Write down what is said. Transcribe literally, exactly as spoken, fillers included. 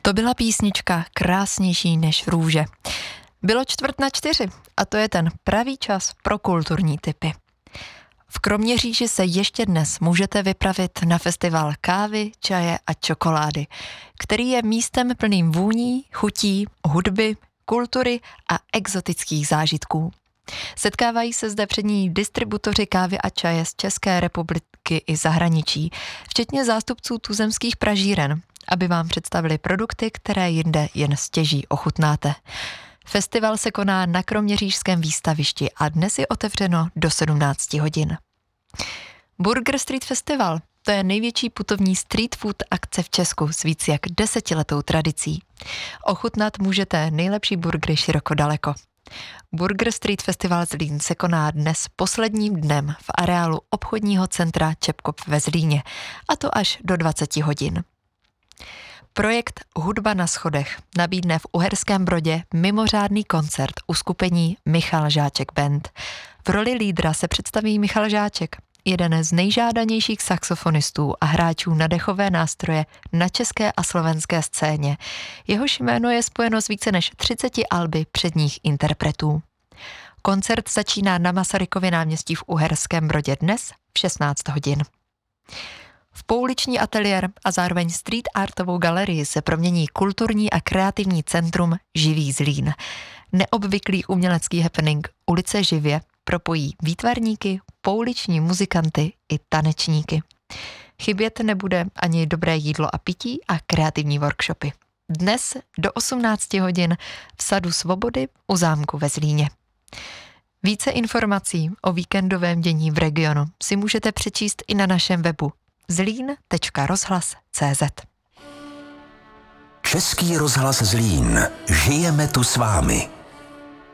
To byla písnička Krásnější než růže. Bylo čtvrt na čtyři a to je ten pravý čas pro kulturní tipy. V Kroměříži se ještě dnes můžete vypravit na festival kávy, čaje a čokolády, který je místem plným vůní, chutí, hudby, kultury a exotických zážitků. Setkávají se zde přední distributoři kávy a čaje z České republiky i zahraničí, včetně zástupců tuzemských pražíren, aby vám představili produkty, které jinde jen stěží ochutnáte. Festival se koná na Kroměřížském výstavišti a dnes je otevřeno do sedmnáct hodin. Burger Street Festival, to je největší putovní street food akce v Česku s víc jak desetiletou tradicí. Ochutnat můžete nejlepší burgery široko daleko. Burger Street Festival Zlín se koná dnes posledním dnem v areálu obchodního centra Čepkov ve Zlíně, a to až do dvacet hodin. Projekt Hudba na schodech nabídne v Uherském Brodě mimořádný koncert uskupení Michal Žáček Band. V roli lídra se představí Michal Žáček, jeden z nejžádanějších saxofonistů a hráčů na dechové nástroje na české a slovenské scéně. Jehož jméno je spojeno s více než třiceti alby předních interpretů. Koncert začíná na Masarykově náměstí v Uherském Brodě dnes v šestnáct hodin. V pouliční ateliér a zároveň street artovou galerii se promění kulturní a kreativní centrum Živý Zlín. Neobvyklý umělecký happening Ulice živě propojí výtvarníky, pouliční muzikanty i tanečníky. Chybět nebude ani dobré jídlo a pití a kreativní workshopy. Dnes do osmnáct hodin v Sadu Svobody u zámku ve Zlíně. Více informací o víkendovém dění v regionu si můžete přečíst i na našem webu zlín tečka rozhlas tečka cé zet. Český rozhlas Zlín. Žijeme tu s vámi.